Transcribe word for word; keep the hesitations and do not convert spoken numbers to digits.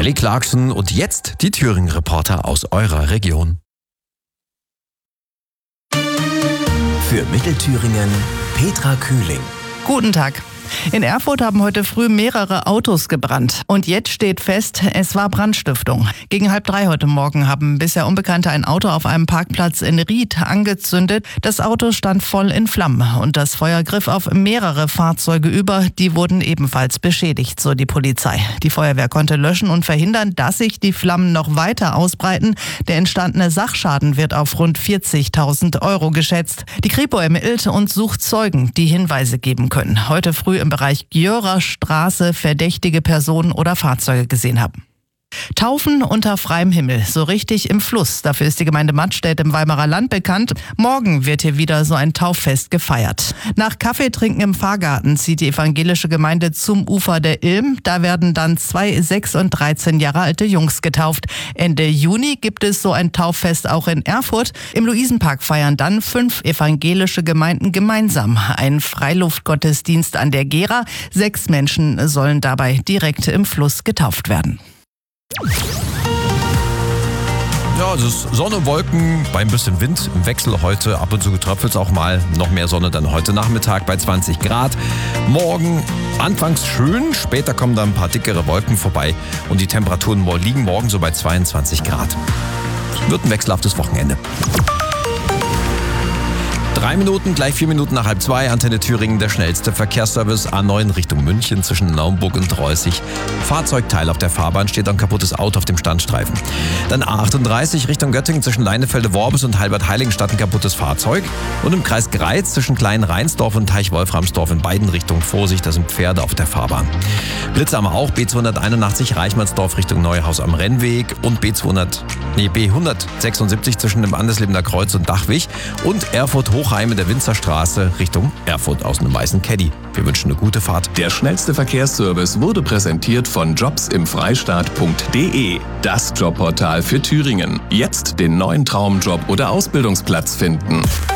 Kelly Clarkson und jetzt die Thüringen-Reporter aus eurer Region. Für Mittelthüringen Petra Kühling. Guten Tag. In Erfurt haben heute früh mehrere Autos gebrannt. Und jetzt steht fest, es war Brandstiftung. Gegen halb drei heute Morgen haben bisher Unbekannte ein Auto auf einem Parkplatz in Ried angezündet. Das Auto stand voll in Flammen und das Feuer griff auf mehrere Fahrzeuge über. Die wurden ebenfalls beschädigt, so die Polizei. Die Feuerwehr konnte löschen und verhindern, dass sich die Flammen noch weiter ausbreiten. Der entstandene Sachschaden wird auf rund vierzigtausend Euro geschätzt. Die Kripo ermittelt und sucht Zeugen, die Hinweise geben können. Heute früh im Bereich Gjörer Straße verdächtige Personen oder Fahrzeuge gesehen haben. Taufen unter freiem Himmel, so richtig im Fluss. Dafür ist die Gemeinde Mattstedt im Weimarer Land bekannt. Morgen wird hier wieder so ein Tauffest gefeiert. Nach Kaffeetrinken im Fahrgarten zieht die evangelische Gemeinde zum Ufer der Ilm. Da werden dann zwei sechs und dreizehn Jahre alte Jungs getauft. Ende Juni gibt es so ein Tauffest auch in Erfurt. Im Luisenpark feiern dann fünf evangelische Gemeinden gemeinsam. Ein Freiluftgottesdienst an der Gera. Sechs Menschen sollen dabei direkt im Fluss getauft werden. Ja, es ist Sonne, Wolken, bei ein bisschen Wind im Wechsel heute. Ab und zu tröpfelt es auch mal. Noch mehr Sonne dann heute Nachmittag bei zwanzig Grad. Morgen anfangs schön, später kommen dann ein paar dickere Wolken vorbei. Und die Temperaturen liegen morgen so bei zweiundzwanzig Grad. Es wird ein wechselhaftes Wochenende. Drei Minuten, gleich vier Minuten nach halb zwei, Antenne Thüringen, der schnellste Verkehrsservice A neun Richtung München zwischen Naumburg und Reußig. Fahrzeugteil auf der Fahrbahn, steht ein kaputtes Auto auf dem Standstreifen. Dann A achtunddreißig Richtung Göttingen zwischen Leinefelde-Worbis und Halbert-Heiligenstadt ein kaputtes Fahrzeug. Und im Kreis Greiz zwischen Klein-Rheinsdorf und Teich-Wolframsdorf in beiden Richtungen Vorsicht, da sind Pferde auf der Fahrbahn. Blitze haben wir auch, B zweihunderteinundachtzig Reichmannsdorf Richtung Neuhaus am Rennweg und B zweihundert, nee, B hundertsechsundsiebzig zwischen dem Anderslebener Kreuz und Dachwig und Erfurt-Hochheim in der Winzerstraße Richtung Erfurt aus einem weißen Caddy. Wir wünschen eine gute Fahrt. Der schnellste Verkehrsservice wurde präsentiert von jobs im freistaat punkt de. Das Jobportal für Thüringen. Jetzt den neuen Traumjob oder Ausbildungsplatz finden.